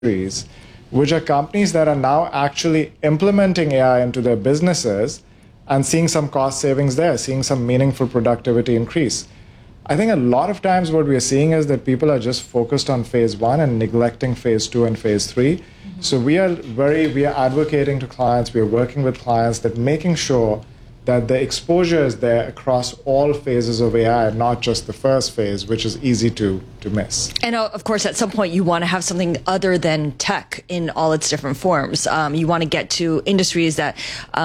series, which are companies that are now actually implementing AI into their businesses and seeing some cost savings there, seeing some meaningful productivity increase. I think a lot of times what we are seeing is that people are just focused on phase one and neglecting phase two and phase three. Mm-hmm. So we are advocating to clients, we are working with clients that making sure that the exposure is there across all phases of AI, not just the first phase, which is easy to miss. And of course, at some point, you want to have something other than tech in all its different forms. You want to get to industries that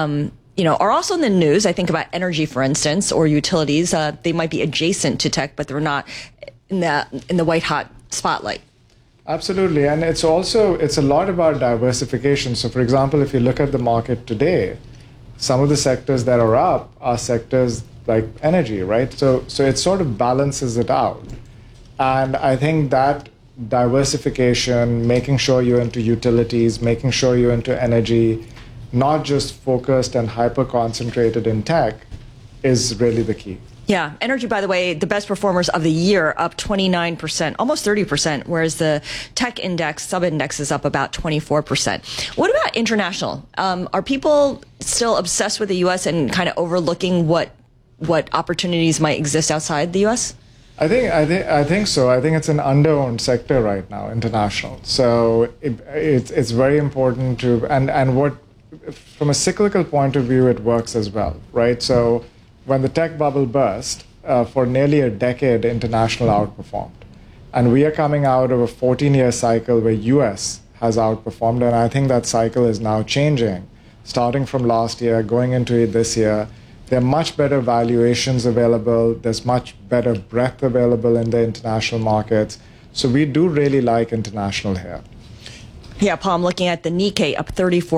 are also in the news. I think about energy, for instance, or utilities. They might be adjacent to tech, but they're not in the white hot spotlight. Absolutely, and it's a lot about diversification. So, for example, if you look at the market today, some of the sectors that are up are sectors like energy, right? So it sort of balances it out. And I think that diversification, making sure you're into utilities, making sure you're into energy, not just focused and hyper-concentrated in tech, is really the key. Yeah, energy, by the way, the best performers of the year, up 29%, almost 30%, whereas the tech index, sub-index, is up about 24%. What about international? Are people still obsessed with the U.S. and kind of overlooking what opportunities might exist outside the U.S.? I think so. I think it's an under-owned sector right now, international. So it's very important to, and what, from a cyclical point of view, it works as well, right? So when the tech bubble burst, for nearly a decade, international outperformed. And we are coming out of a 14-year cycle where US has outperformed, and I think that cycle is now changing. Starting from last year, going into this year, there are much better valuations available, there's much better breadth available in the international markets. So we do really like international here. Yeah, Paul, I'm looking at the Nikkei up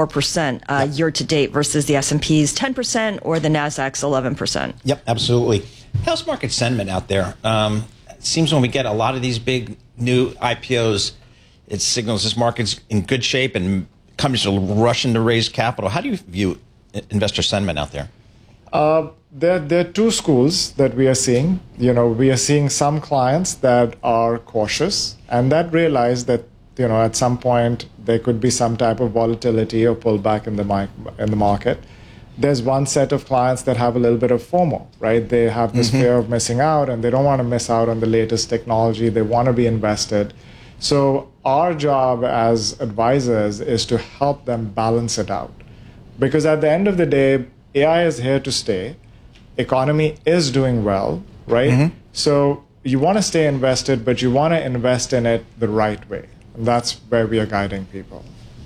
34% year to date versus the S&P's 10% or the Nasdaq's 11%. Yep, absolutely. How's market sentiment out there? It seems when we get a lot of these big new IPOs, it signals this market's in good shape and companies are rushing to raise capital. How do you view investor sentiment out there? There are two schools that we are seeing. We are seeing some clients that are cautious and that realize that at some point there could be some type of volatility or pullback in the market. There's one set of clients that have a little bit of FOMO, right? They have this fear of missing out and they don't want to miss out on the latest technology. They want to be invested. So our job as advisors is to help them balance it out. Because at the end of the day, AI is here to stay. Economy is doing well, right? So you want to stay invested, but you want to invest in it the right way. And that's where we are guiding people.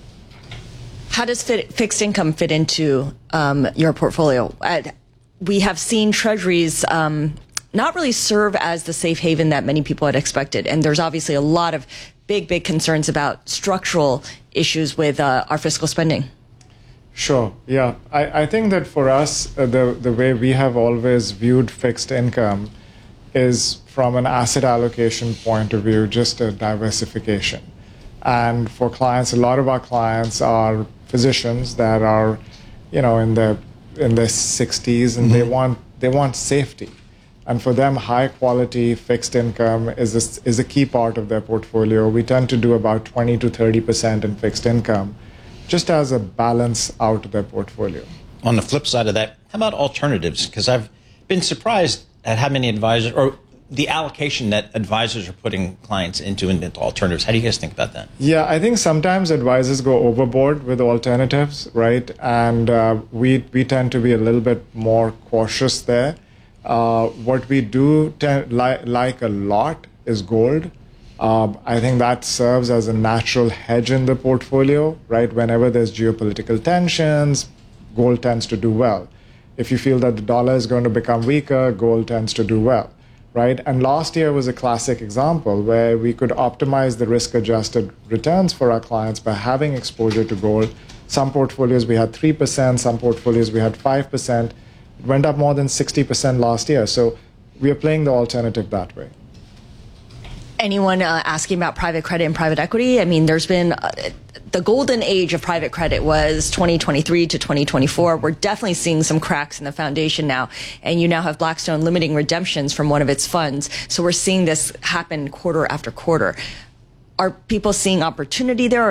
How does fixed income fit into your portfolio? We have seen treasuries not really serve as the safe haven that many people had expected. And there's obviously a lot of big concerns about structural issues with our fiscal spending. Sure. Yeah. I think that for us, the way we have always viewed fixed income is from an asset allocation point of view, just a diversification. And for clients, a lot of our clients are physicians that are, in their 60s, and they want safety. And for them, high quality fixed income is a key part of their portfolio. We tend to do about 20 to 30% in fixed income, just as a balance out of their portfolio. On the flip side of that, how about alternatives? Because I've been surprised at how many advisors, or the allocation that advisors are putting clients into alternatives. How do you guys think about that? Yeah, I think sometimes advisors go overboard with alternatives, right? And we tend to be a little bit more cautious there. What we do like a lot is gold. I think that serves as a natural hedge in the portfolio, right? Whenever there's geopolitical tensions, gold tends to do well. If you feel that the dollar is going to become weaker, gold tends to do well, right? And last year was a classic example where we could optimize the risk-adjusted returns for our clients by having exposure to gold. Some portfolios we had 3%, some portfolios we had 5%. It went up more than 60% last year. So we are playing the alternative that way. Anyone asking about private credit and private equity? I mean, there's been the golden age of private credit was 2023 to 2024. We're definitely seeing some cracks in the foundation now. And you now have Blackstone limiting redemptions from one of its funds. So we're seeing this happen quarter after quarter. are people seeing opportunity there?